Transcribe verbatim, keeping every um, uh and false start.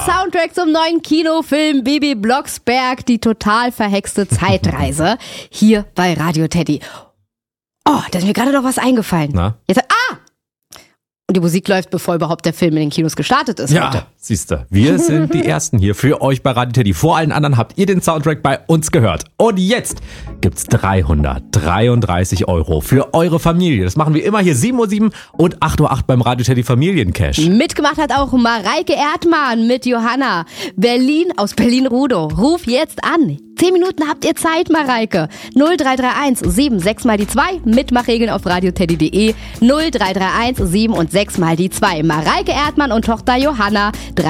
Soundtrack zum neuen Kinofilm Bibi Blocksberg, die total verhexte Zeitreise, hier bei Radio Teddy. Oh, da ist mir gerade noch was eingefallen. Na? Jetzt, ah! Und die Musik läuft, bevor überhaupt der Film in den Kinos gestartet ist. Ja, heute. siehste, wir sind die Ersten hier für euch bei Radio Teddy. Vor allen anderen habt ihr den Soundtrack bei uns gehört. Und jetzt gibt's dreihundertdreiunddreißig Euro für eure Familie. Das machen wir immer hier sieben Uhr sieben und acht Uhr acht beim Radio Teddy Familiencash. Mitgemacht hat auch Mareike Erdmann mit Johanna. Berlin aus Berlin-Rudow. Ruf jetzt an. Zehn Minuten habt ihr Zeit, Mareike. null drei drei eins sieben sechs mal die zwei. Mitmachregeln auf radioteddy punkt de. null drei drei eins sieben und sechs mal die zwei. Mareike Erdmann und Tochter Johanna.